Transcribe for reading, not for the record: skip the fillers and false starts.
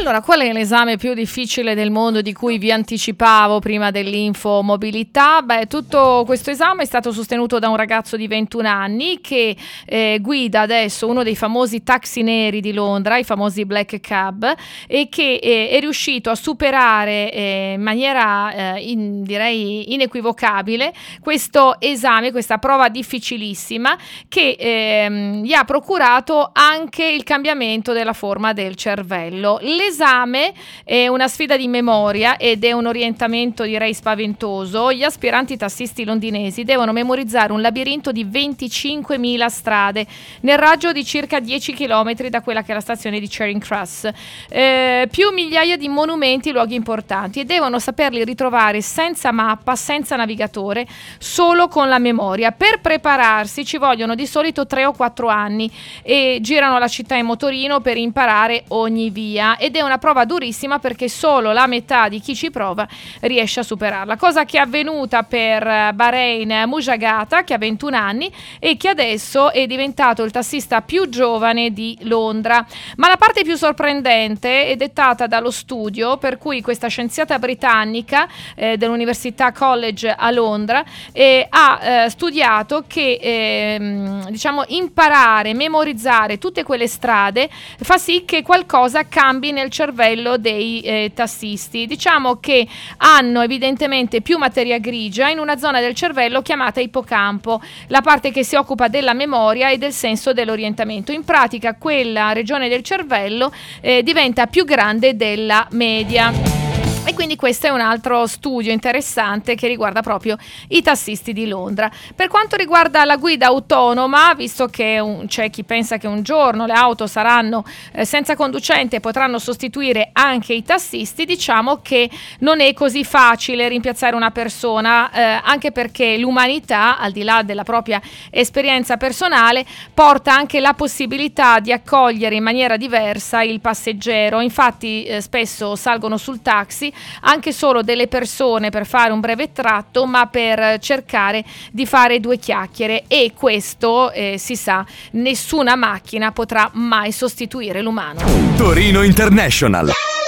Allora, qual è l'esame più difficile del mondo di cui vi anticipavo prima dell'info mobilità? Beh, tutto questo esame è stato sostenuto da un ragazzo di 21 anni che guida adesso uno dei famosi taxi neri di Londra, i famosi black cab, e che è riuscito a superare in maniera direi inequivocabile questo esame, questa prova difficilissima che gli ha procurato anche il cambiamento della forma del cervello. L'esame è una sfida di memoria ed è un orientamento direi spaventoso. Gli aspiranti tassisti londinesi devono memorizzare un labirinto di 25.000 strade nel raggio di circa 10 km da quella che è la stazione di Charing Cross, più migliaia di monumenti e luoghi importanti, e devono saperli ritrovare senza mappa, senza navigatore, solo con la memoria. Per prepararsi ci vogliono di solito 3 o 4 anni e girano la città in motorino per imparare ogni via, ed è una prova durissima perché solo la metà di chi ci prova riesce a superarla, cosa che è avvenuta per Bahrain Mujagata, che ha 21 anni e che adesso è diventato il tassista più giovane di Londra. Ma la parte più sorprendente è dettata dallo studio per cui questa scienziata britannica dell'Università College a Londra ha studiato che imparare, memorizzare tutte quelle strade fa sì che qualcosa cambi nel cervello dei tassisti. Diciamo che hanno evidentemente più materia grigia in una zona del cervello chiamata ippocampo, la parte che si occupa della memoria e del senso dell'orientamento. In pratica quella regione del cervello diventa più grande della media. E quindi questo è un altro studio interessante che riguarda proprio i tassisti di Londra. Per quanto riguarda la guida autonoma, visto che c'è chi pensa che un giorno le auto saranno senza conducente e potranno sostituire anche i tassisti, diciamo che non è così facile rimpiazzare una persona, anche perché l'umanità, al di là della propria esperienza personale, porta anche la possibilità di accogliere in maniera diversa il passeggero. Infatti spesso salgono sul taxi anche solo delle persone per fare un breve tratto, ma per cercare di fare 2 chiacchiere, e questo si sa, nessuna macchina potrà mai sostituire l'umano. Torino International.